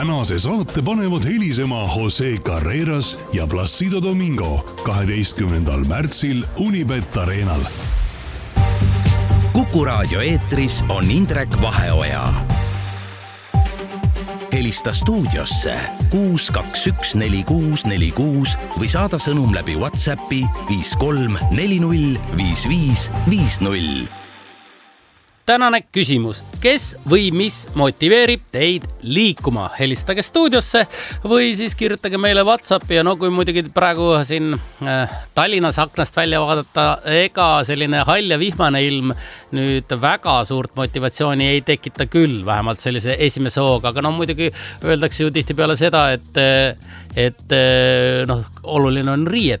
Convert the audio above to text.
tänase saate panevad helisema Jose Carreras ja Placido Domingo 12. märtsil Unibet Arenal. Kuku raadio eetris on Indrek Vaheoja. Helista stuudiosse 6214646 või saada sõnum läbi WhatsAppi 53405550. Tänane küsimus. Kes või mis motiveerib teid liikuma? Helistage stuudiosse või siis kirjutage meile WhatsAppi ja kui muidugi praegu siin Tallinnas aknast välja vaadata, ega selline hall ja vihmane ilm nüüd väga suurt motivatsiooni ei tekita küll, vähemalt sellise esimese hooga, aga muidugi öeldakse ju tihtipeale seda, et oluline on riietus